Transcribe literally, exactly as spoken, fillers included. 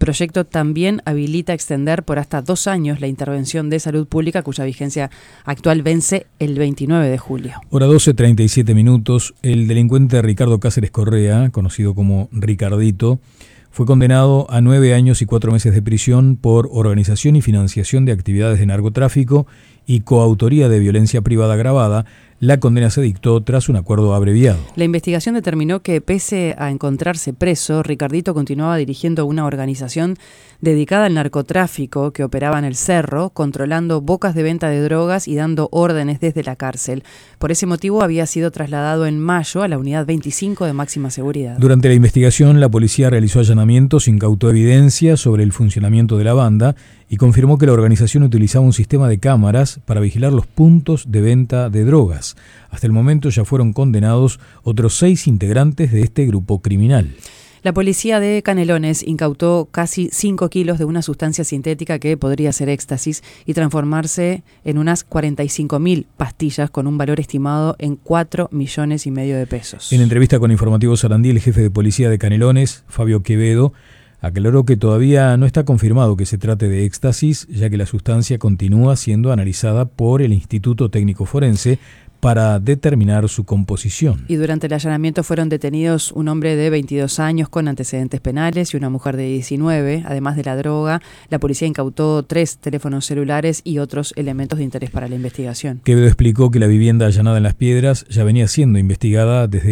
proyecto también habilita extender por hasta dos años la intervención de salud pública, cuya vigencia actual vence el veintinueve de julio. Hora doce, treinta y siete minutos. El delincuente Ricardo Cáceres Correa, conocido como Ricardito, fue condenado a nueve años y cuatro meses de prisión por organización y financiación de actividades de narcotráfico y coautoría de violencia privada agravada. La condena se dictó tras un acuerdo abreviado. La investigación determinó que, pese a encontrarse preso, Ricardito continuaba dirigiendo una organización dedicada al narcotráfico que operaba en el Cerro, controlando bocas de venta de drogas y dando órdenes desde la cárcel. Por ese motivo había sido trasladado en mayo a la unidad veinticinco de máxima seguridad. Durante la investigación, la policía realizó allanamientos, incautó evidencia sobre el funcionamiento de la banda y confirmó que la organización utilizaba un sistema de cámaras para vigilar los puntos de venta de drogas. Hasta el momento ya fueron condenados otros seis integrantes de este grupo criminal. La policía de Canelones incautó casi cinco kilos de una sustancia sintética que podría ser éxtasis y transformarse en unas cuarenta y cinco mil pastillas con un valor estimado en cuatro millones y medio de pesos. En entrevista con Informativo Sarandí, el jefe de policía de Canelones, Fabio Quevedo, aclaró que todavía no está confirmado que se trate de éxtasis, ya que la sustancia continúa siendo analizada por el Instituto Técnico Forense para determinar su composición. Y durante el allanamiento fueron detenidos un hombre de veintidós años con antecedentes penales y una mujer de diecinueve. Además de la droga, la policía incautó tres teléfonos celulares y otros elementos de interés para la investigación. Quevedo explicó que la vivienda allanada en Las Piedras ya venía siendo investigada desde